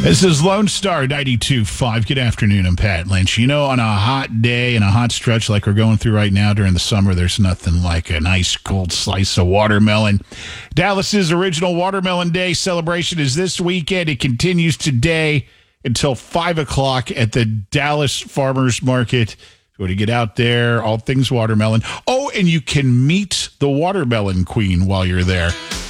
This is Lone Star 92.5. Good afternoon, I'm Pat Lynch. You know, on a hot day and a hot stretch like we're going through right now during the summer, there's nothing like a nice cold slice of watermelon. Dallas's original Watermelon Day celebration is this weekend. It continues today until 5 o'clock at the Dallas Farmers Market. If you want to get out there, all things watermelon. Oh, and you can meet the Watermelon Queen while you're there.